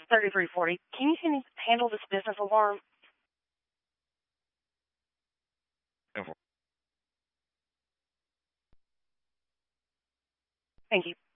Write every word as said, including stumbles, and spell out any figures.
thirty-three forty. Can you handle this business alarm? Go for it. Thank you.